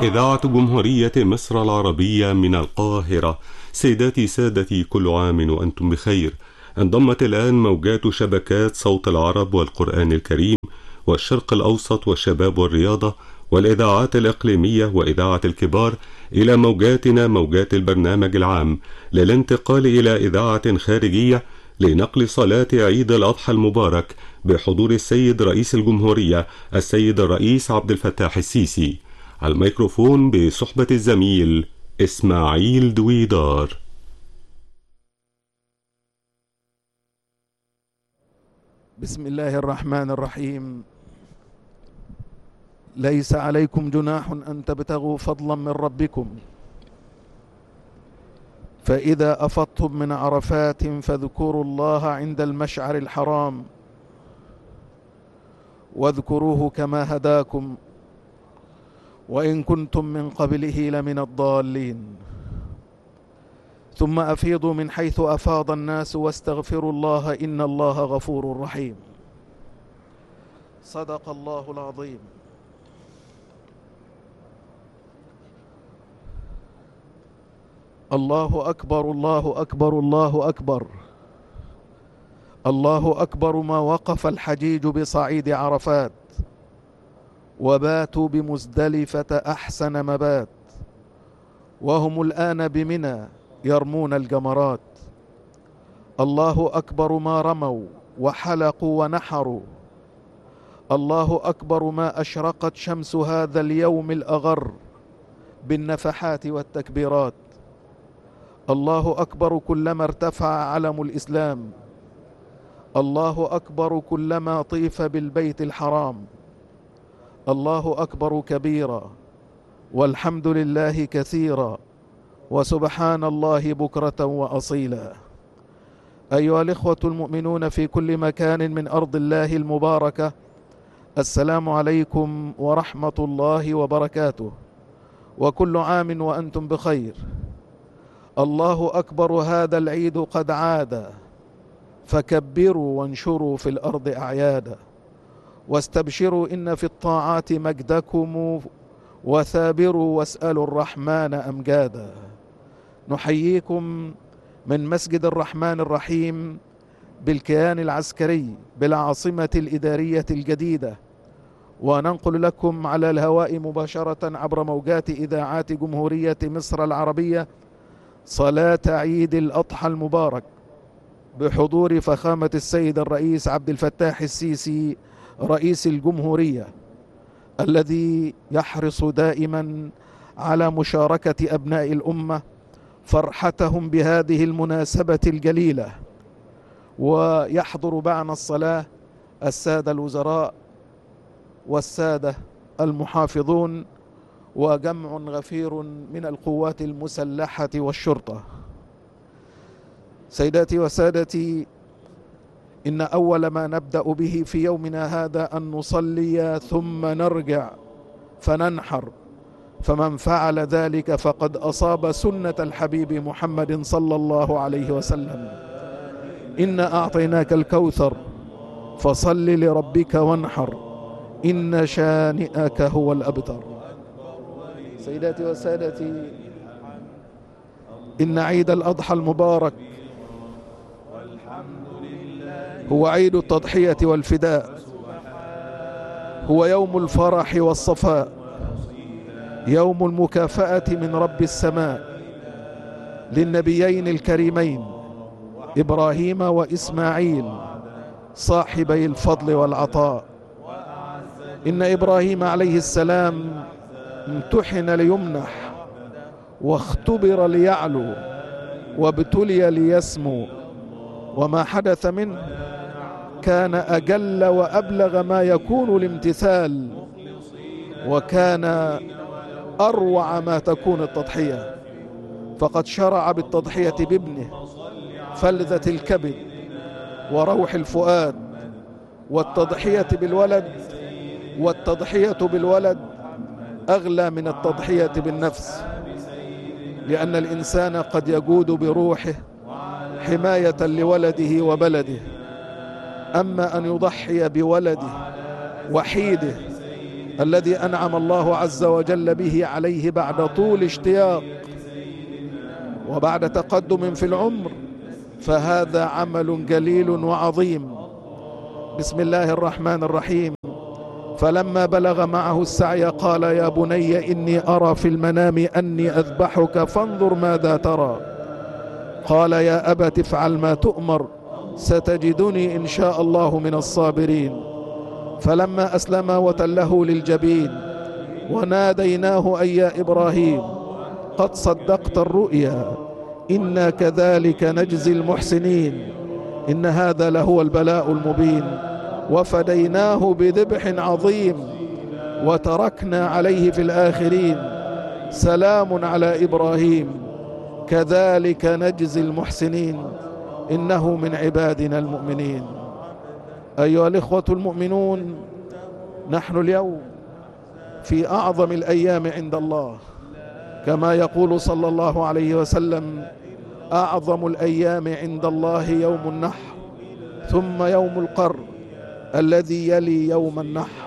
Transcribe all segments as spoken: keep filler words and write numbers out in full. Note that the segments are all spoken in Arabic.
إذاعة جمهورية مصر العربية من القاهرة. سيداتي سادتي، كل عام وأنتم بخير. انضمت الآن موجات شبكات صوت العرب والقرآن الكريم والشرق الأوسط والشباب والرياضة والإذاعات الإقليمية وإذاعة الكبار إلى موجاتنا، موجات البرنامج العام، للانتقال إلى إذاعة خارجية لنقل صلاة عيد الأضحى المبارك بحضور السيد رئيس الجمهورية السيد الرئيس عبد الفتاح السيسي. على الميكروفون بصحبة الزميل إسماعيل دويدار. بسم الله الرحمن الرحيم. ليس عليكم جناح أن تبتغوا فضلا من ربكم، فإذا أفضتم من عرفات فاذكروا الله عند المشعر الحرام واذكروه كما هداكم وإن كنتم من قبله لمن الضالين. ثم أفيضوا من حيث أفاض الناس واستغفروا الله إن الله غفور رحيم. صدق الله العظيم. الله أكبر، الله أكبر، الله أكبر، الله أكبر. ما وقف الحجيج بصعيد عرفات وباتوا بمزدلفة أحسن مبات، وهم الآن بمنى يرمون الجمرات. الله أكبر ما رموا وحلقوا ونحروا، الله أكبر ما أشرقت شمس هذا اليوم الأغر بالنفحات والتكبيرات. الله أكبر كلما ارتفع علم الإسلام، الله أكبر كلما طيف بالبيت الحرام. الله أكبر كبيرا والحمد لله كثيرا وسبحان الله بكرة وأصيلا. أيها الإخوة المؤمنون في كل مكان من أرض الله المباركة، السلام عليكم ورحمة الله وبركاته، وكل عام وأنتم بخير. الله أكبر، هذا العيد قد عاد، فكبروا وانشروا في الأرض أعيادا، واستبشروا إن في الطاعات مجدكم، وثابروا واسألوا الرحمن أمجادا. نحييكم من مسجد الرحمن الرحيم بالكيان العسكري بالعاصمة الإدارية الجديدة، وننقل لكم على الهواء مباشرة عبر موجات إذاعات جمهورية مصر العربية صلاة عيد الأضحى المبارك بحضور فخامة السيد الرئيس عبد الفتاح السيسي رئيس الجمهورية، الذي يحرص دائما على مشاركة أبناء الأمة فرحتهم بهذه المناسبة الجليلة. ويحضر معنا الصلاة السادة الوزراء والسادة المحافظون وجمع غفير من القوات المسلحة والشرطة. سيداتي وسادتي، إن أول ما نبدأ به في يومنا هذا أن نصلي ثم نرجع فننحر، فمن فعل ذلك فقد أصاب سنة الحبيب محمد صلى الله عليه وسلم. إنا أعطيناك الكوثر فصل لربك وانحر إن شانئك هو الأبتر. سيداتي وسادتي، إن عيد الأضحى المبارك هو عيد التضحية والفداء، هو يوم الفرح والصفاء، يوم المكافأة من رب السماء للنبيين الكريمين إبراهيم وإسماعيل صاحبي الفضل والعطاء. إن إبراهيم عليه السلام امتحن ليمنح، واختبر ليعلو، وابتلي ليسمو، وما حدث منه كان أجل وأبلغ ما يكون الامتثال، وكان أروع ما تكون التضحية. فقد شرع بالتضحية بابنه، فلذة الكبد وروح الفؤاد، والتضحية بالولد، والتضحية بالولد أغلى من التضحية بالنفس، لأن الإنسان قد يجود بروحه حماية لولده وبلده، أما أن يضحي بولده وحيده الذي أنعم الله عز وجل به عليه بعد طول اشتياق وبعد تقدم في العمر، فهذا عمل جليل وعظيم. بسم الله الرحمن الرحيم. فلما بلغ معه السعي قال يا بني إني أرى في المنام أني أذبحك فانظر ماذا ترى. قال يا أبت افعل ما تؤمر ستجدني إن شاء الله من الصابرين. فلما أسلم وتله للجبين وناديناه أي يا إبراهيم قد صدقت الرؤيا إنا كذلك نجزي المحسنين إن هذا لهو البلاء المبين وفديناه بذبح عظيم وتركنا عليه في الآخرين سلام على إبراهيم كذلك نجزي المحسنين إنه من عبادنا المؤمنين. أيها الإخوة المؤمنون، نحن اليوم في أعظم الأيام عند الله، كما يقول صلى الله عليه وسلم أعظم الأيام عند الله يوم النحر ثم يوم القر الذي يلي يوم النحر.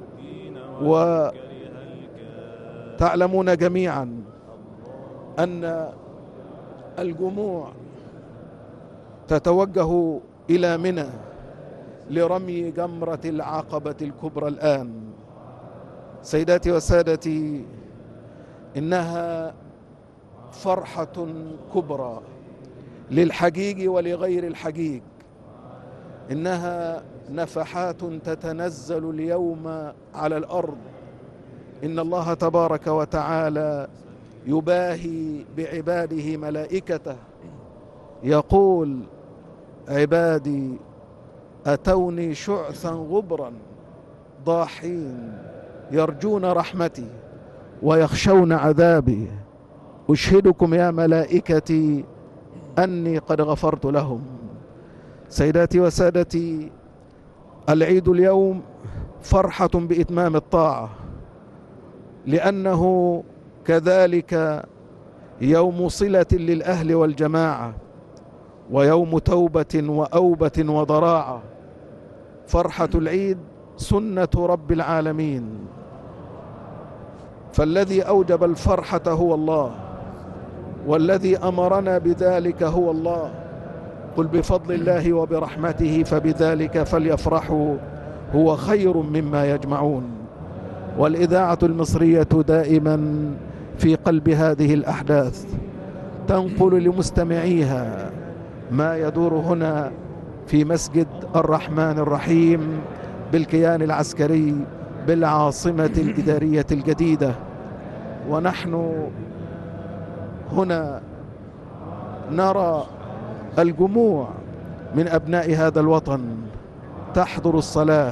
وتعلمون جميعا أن الجموع تتوجه إلى منى لرمي جمرة العقبة الكبرى الآن. سيداتي وسادتي، إنها فرحة كبرى للحجيج ولغير الحجيج، إنها نفحات تتنزل اليوم على الأرض. إن الله تبارك وتعالى يباهي بعباده ملائكته يقول عبادي أتوني شعثا غبرا ضاحين يرجون رحمتي ويخشون عذابي أشهدكم يا ملائكتي أني قد غفرت لهم. سيداتي وسادتي، العيد اليوم فرحة بإتمام الطاعة، لأنه كذلك يوم صلة للأهل والجماعة ويوم توبة وأوبة وضراعة. فرحة العيد سنة رب العالمين، فالذي أوجب الفرحة هو الله، والذي أمرنا بذلك هو الله. قل بفضل الله وبرحمته فبذلك فليفرحوا هو خير مما يجمعون. والإذاعة المصرية دائما في قلب هذه الأحداث تنقل لمستمعيها ما يدور هنا في مسجد الرحمن الرحيم بالكيان العسكري بالعاصمة الإدارية الجديدة. ونحن هنا نرى الجموع من أبناء هذا الوطن تحضر الصلاة،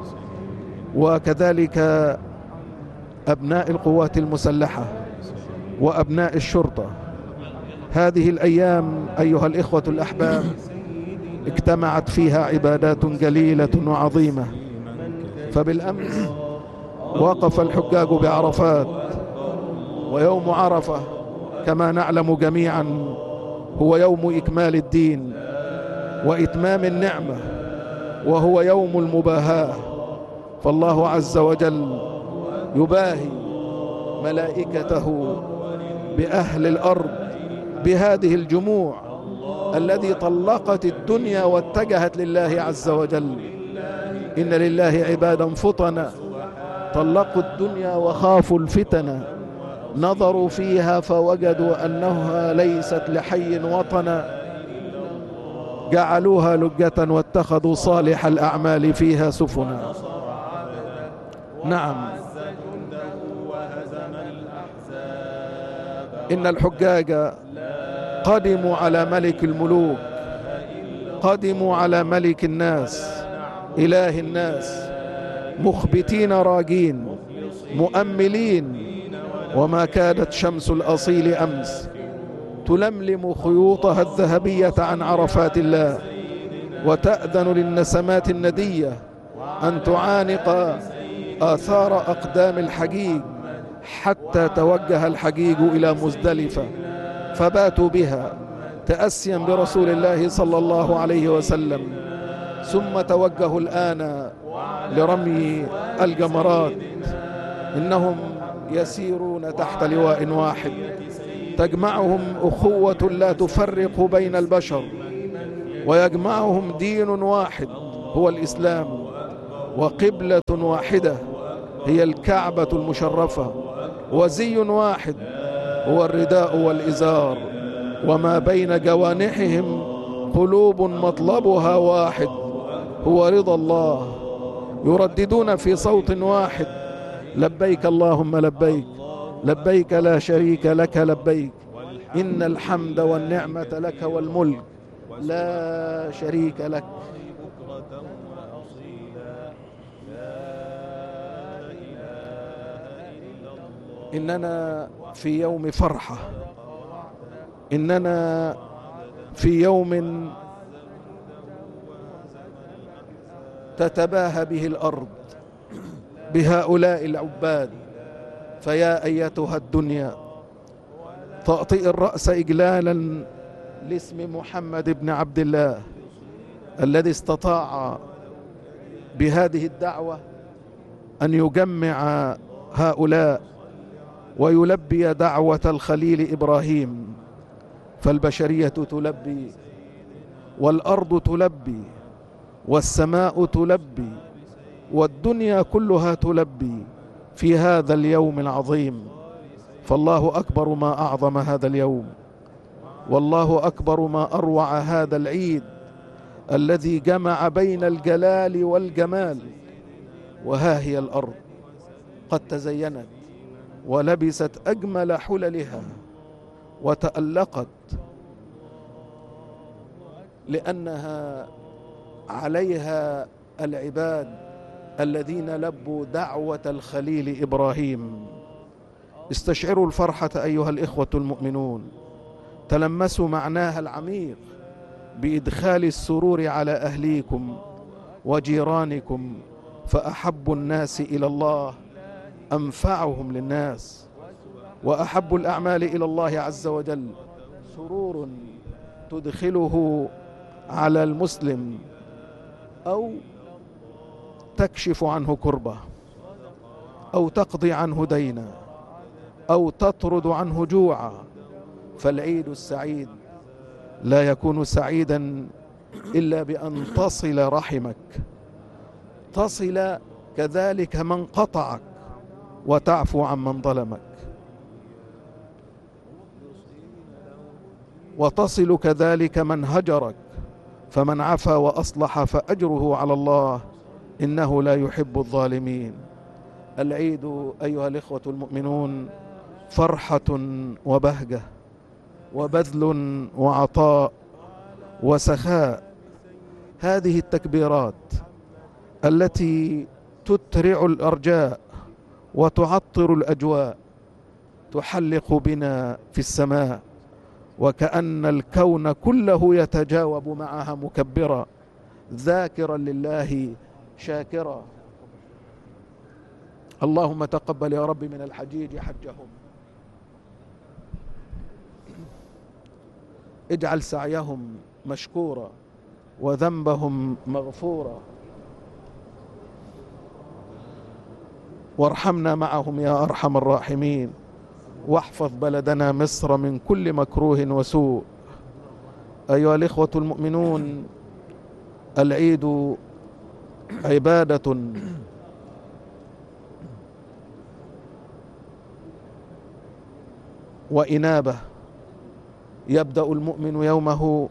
وكذلك أبناء القوات المسلحة وأبناء الشرطة. هذه الأيام أيها الإخوة الأحباب اجتمعت فيها عبادات جليلة وعظيمة. فبالأمس وقف الحجاج بعرفات، ويوم عرفة كما نعلم جميعا هو يوم إكمال الدين وإتمام النعمة، وهو يوم المباهاة. فالله عز وجل يباهي ملائكته بأهل الأرض بهذه الجموع الذي طلقت الدنيا واتجهت لله عز وجل. إن لله عبادا فطنا طلقوا الدنيا وخافوا الفتن، نظروا فيها فوجدوا أنها ليست لحي وطنا، جعلوها لجة واتخذوا صالح الأعمال فيها سفنا. نعم، إن الحجاج قدموا على ملك الملوك، قدموا على ملك الناس إله الناس، مخبتين راجين مؤملين. وما كادت شمس الأصيل أمس تلملم خيوطها الذهبية عن عرفات الله، وتأذن للنسمات الندية أن تعانق آثار أقدام الحجيج حتى توجه الحجيج إلى مزدلفة فباتوا بها تأسيا برسول الله صلى الله عليه وسلم. ثم توجهوا الآن لرمي الجمرات. إنهم يسيرون تحت لواء واحد تجمعهم أخوة لا تفرق بين البشر، ويجمعهم دين واحد هو الإسلام، وقبلة واحدة هي الكعبة المشرفة، وزي واحد هو الرداء والإزار، وما بين جوانحهم قلوب مطلبها واحد هو رضا الله. يرددون في صوت واحد: لبيك اللهم لبيك، لبيك لا شريك لك لبيك، إن الحمد والنعمة لك والملك لا شريك لك. إننا في يوم فرحة، إننا في يوم تتباهى به الأرض بهؤلاء العباد. فيا أيتها الدنيا تأطئ الرأس إجلالا لاسم محمد بن عبد الله الذي استطاع بهذه الدعوة أن يجمع هؤلاء ويلبي دعوة الخليل إبراهيم. فالبشرية تلبي، والأرض تلبي، والسماء تلبي، والدنيا كلها تلبي في هذا اليوم العظيم. فالله أكبر ما أعظم هذا اليوم، والله أكبر ما أروع هذا العيد الذي جمع بين الجلال والجمال. وها هي الأرض قد تزينت ولبست أجمل حللها وتألقت، لأنها عليها العباد الذين لبوا دعوة الخليل إبراهيم. استشعروا الفرحة أيها الإخوة المؤمنون، تلمسوا معناها العميق بإدخال السرور على أهليكم وجيرانكم، فأحب الناس إلى الله أنفعهم للناس، وأحب الأعمال إلى الله عز وجل سرور تدخله على المسلم أو تكشف عنه كربة، أو تقضي عنه دينا، أو تطرد عنه جوعا. فالعيد السعيد لا يكون سعيدا إلا بأن تصل رحمك، تصل كذلك من قطعك، وتعفو عن من ظلمك، وتصل كذلك من هجرك. فمن عفا وأصلح فأجره على الله إنه لا يحب الظالمين. العيد أيها الإخوة المؤمنون فرحة وبهجة وبذل وعطاء وسخاء. هذه التكبيرات التي تترع الأرجاء وتعطر الأجواء تحلق بنا في السماء، وكأن الكون كله يتجاوب معها مكبرا ذاكرا لله شاكرا. اللهم تقبل يا رب من الحجيج حجهم، اجعل سعيهم مشكورا وذنبهم مغفورا، وارحمنا معهم يا أرحم الراحمين، واحفظ بلدنا مصر من كل مكروه وسوء. أيها الإخوة المؤمنون، العيد عبادة وإنابة. يبدأ المؤمن يومه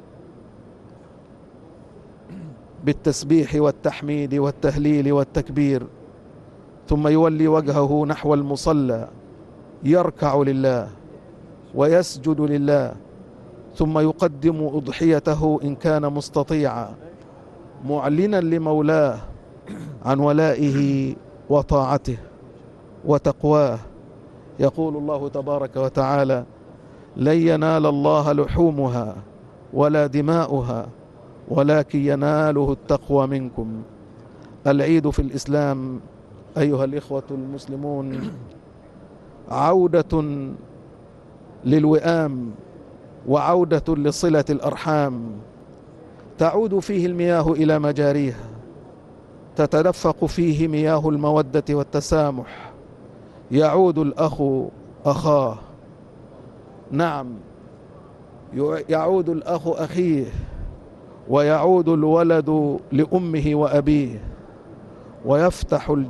بالتسبيح والتحميد والتهليل والتكبير، ثم يولي وجهه نحو المصلى يركع لله ويسجد لله، ثم يقدم أضحيته إن كان مستطيعا، معلنا لمولاه عن ولائه وطاعته وتقواه. يقول الله تبارك وتعالى: لن ينال الله لحومها ولا دماؤها ولكن يناله التقوى منكم. العيد في الإسلام أيها الإخوة المسلمون عودة للوئام وعودة لصلة الأرحام. تعود فيه المياه إلى مجاريها، تتدفق فيه مياه المودة والتسامح، يعود الأخ أخاه، نعم يعود الأخ أخيه، ويعود الولد لأمه وأبيه، ويفتح